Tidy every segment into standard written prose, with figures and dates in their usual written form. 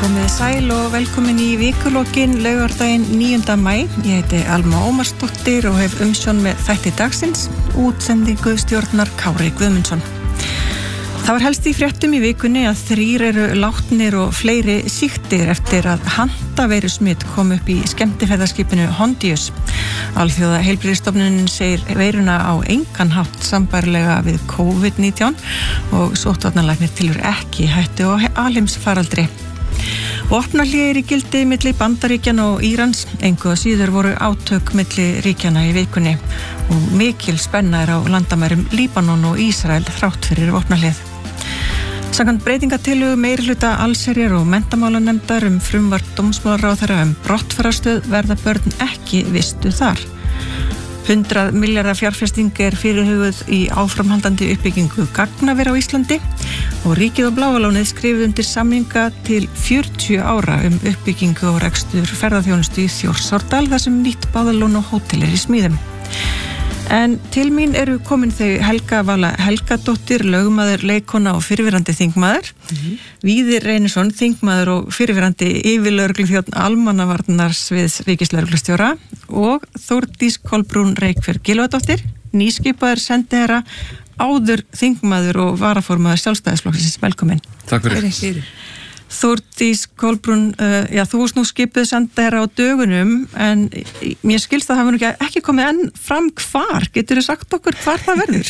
Komið sæl og velkomin í vikulokin laugardaginn 9. maí. Ég heiti Alma Ómarsdóttir og hef umsjón með þætti dagsins, útsendingu stjórnar Kári Guðmundsson. Það var helst í fréttum í vikunni að 3 eru látnir og fleiri sýktir eftir að handaveirusmit kom upp í skemmtiferðaskipinu Hondius. Alþjóða heilbrigðisstofnunin segir veiruna á engan hátt sambærilega við COVID-19 og sóttvarnalæknir tilur ekki hættu á alheimsfaraldri. Vopnahlé í gildi milli Bandaríkjanna og Írans, engu að síður voru átök milli ríkjanna í vikunni og mikil spenna á landamærum Líbanon og Ísrael þrátt fyrir vopnahléð. Samkvæmt breytingatillögu meirihluta allsherjar og menntamálanefndar frumvarp dómsmálaráðherra brottfararstöð verða börn ekki vistuð þar. 100 milljarða fjárfesting fyrirhuguð í áframhaldandi uppbyggingu gagnavera á Íslandi og ríkið og Bláa lónið skrifuðu undir samninga til 40 ára uppbyggingu og rekstur ferðaþjónustu í Þjórsárdal þar sem nýtt báðalón og hótel í smíðum. En til mín eru komin þau Helga Vala Helgadóttir, lögmaður, leikkona og fyrrverandi þingmaður, Víðir Reynisson, þingmaður og fyrrverandi yfirlögregluþjónn almannavarnarsviðs ríkislögreglustjóra og Þórdís Kolbrún Reykfjörð Gylfadóttir, nýskipaður sendiherra, áður þingmaður og varaformaður Sjálfstæðisflokksins. Velkomin. Takk fyrir. Þórdís Kolbrún, þú varst nú skipuð sendiherra á dögunum en mér skilst það hafa nú ekki komið enn fram hvar. Geturðu sagt okkur hvar það verður?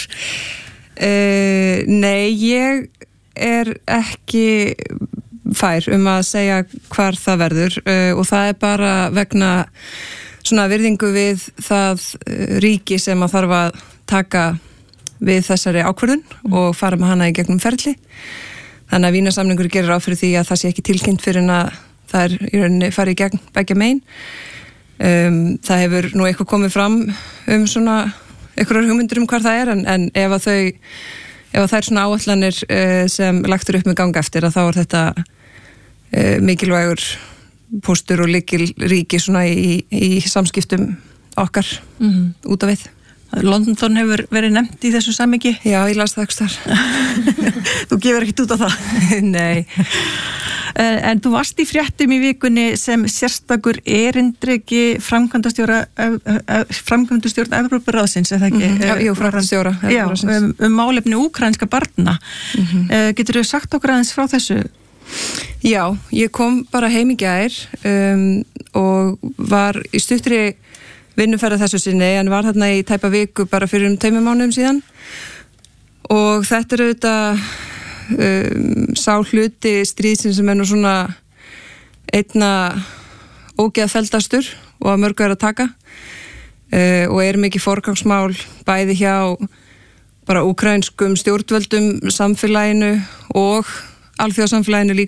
Nei, ég ekki fær að segja hvar það verður og það bara vegna svona virðingu við það ríki sem að þarf að taka við þessari ákvörðun og fara með hana í gegnum ferli. Þannig að Vínarsamningur gerir ráð fyrir því að það sé ekki tilkynnt fyrir en að það í rauninni farið í gegn beggja megin. Það hefur nú eitthvað komið fram svona einhverjar hugmyndir hvar það en ef það svona áætlanir sem lagtur upp með ganga eftir að þá þetta mikilvægur póstur og lykil ríki svona í samskiptum okkar út af við. London hefur verið nefnt í þessu samhengi. Já, ég las það ekki þar. Þú gefur ekkert út á það? Nei. En þú varst í fréttum í vikunni sem sérstakur erindreki framkvæmdastjórn Evrópuráðsins, eða ekki? Jú, framkvæmdastjóra Evrópuráðsins. Málefni úkraínska barna. Geturðu sagt okkur aðeins frá þessu? Já, ég kom bara heim í gær og var í stuttri vinnuferð þessu sinni en var þarna í tæpa viku bara fyrir 2 mánuðum síðan og þetta auðvitað sá hluti stríðsins sem nú svona einna ógeðfelldastur og að mörgu að taka og mikið forgangsmál bæði hjá bara úkraínskum stjórnvöldum, samfélaginu og alþjóðasamfélaginu líka